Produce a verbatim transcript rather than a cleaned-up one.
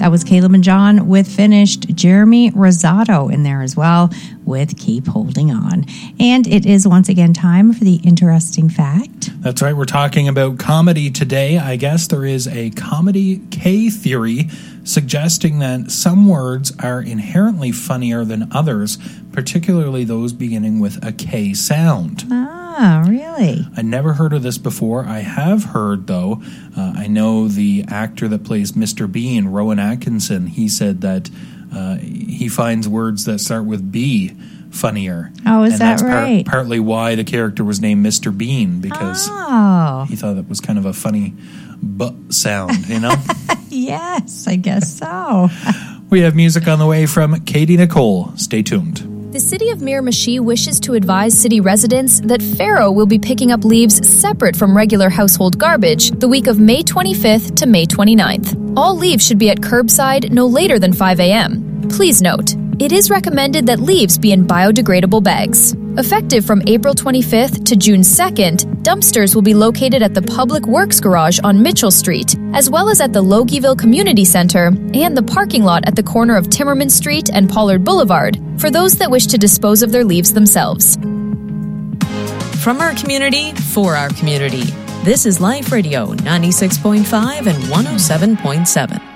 That was Caleb and John with Finished. Jeremy Rosado in there as well with Keep Holding On. And it is once again time for the interesting fact. That's right. We're talking about comedy today. I guess there is a comedy K theory suggesting that some words are inherently funnier than others, particularly those beginning with a K sound. Ah, really? I never heard of this before. I have heard, though, uh, I know the actor that plays Mister Bean, Rowan Atkinson, he said that uh, he finds words that start with B funnier. Oh, is and that that's right? Par- partly why the character was named Mister Bean, because oh. he thought it was kind of a funny butt sound, you know? Yes, I guess so. We have music on the way from Katie Nicole. Stay tuned. The city of Miramichi wishes to advise city residents that Faro will be picking up leaves separate from regular household garbage the week of May twenty-fifth to May twenty-ninth. All leaves should be at curbside no later than five a.m. Please note, it is recommended that leaves be in biodegradable bags. Effective from April twenty-fifth to June second, dumpsters will be located at the Public Works Garage on Mitchell Street, as well as at the Logieville Community Center and the parking lot at the corner of Timmerman Street and Pollard Boulevard, for those that wish to dispose of their leaves themselves. From our community, for our community. This is Life Radio ninety-six point five and one oh seven point seven.